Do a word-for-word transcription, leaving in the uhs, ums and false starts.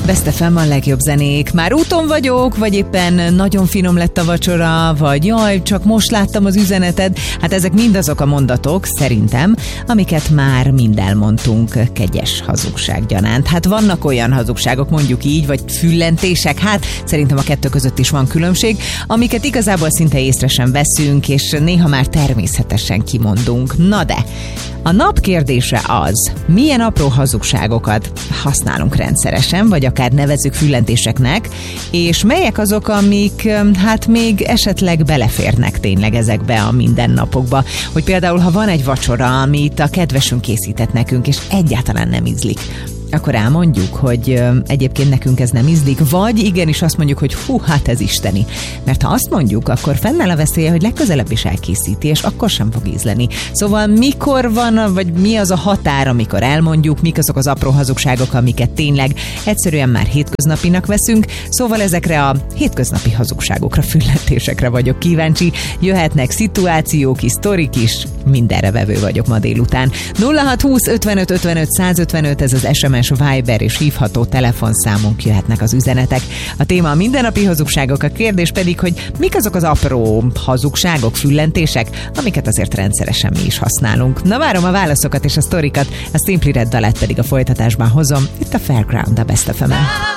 Best ef em a legjobb zenék. Már úton vagyok, vagy éppen nagyon finom lett a vacsora, vagy jaj, csak most láttam az üzeneted. Hát ezek mind azok a mondatok, szerintem, amiket már mind elmondtunk kegyes hazugság gyanánt. Hát vannak olyan hazugságok, mondjuk így, vagy füllentések, hát szerintem a kettő között is van különbség, amiket igazából szinte észre sem veszünk, és néha már természetesen kimondunk. Na de, a nap kérdése az, milyen apró hazugságokat használunk rendszeresen, vagy akár nevezzük füllentéseknek, és melyek azok, amik hát még esetleg beleférnek tényleg ezekbe a mindennapokba. Hogy például, ha van egy vacsora, amit a kedvesünk készített nekünk, és egyáltalán nem ízlik, akkor elmondjuk, hogy ö, egyébként nekünk ez nem ízlik, vagy igenis azt mondjuk, hogy hú, hát ez isteni. Mert ha azt mondjuk, akkor fennáll a veszélye, hogy legközelebb is elkészíti, és akkor sem fog ízleni. Szóval mikor van, vagy mi az a határ, amikor elmondjuk, mik azok az apró hazugságok, amiket tényleg egyszerűen már hétköznapinak veszünk. Szóval ezekre a hétköznapi hazugságokra, füllentésekre vagyok kíváncsi. Jöhetnek szituációk is, sztorik is, mindenre vevő vagyok ma délután. nulla hat húsz ötvenöt ötvenöt százötvenöt, ez az es em es, Viber és hívható telefonszámunk, jöhetnek az üzenetek. A téma a mindennapi hazugságok, a kérdés pedig, hogy mik azok az apró hazugságok, füllentések, amiket azért rendszeresen mi is használunk. Na, várom a válaszokat és a sztorikat, a Simply Red dalát pedig a folytatásban hozom, itt a Fairground, a Best ef emen.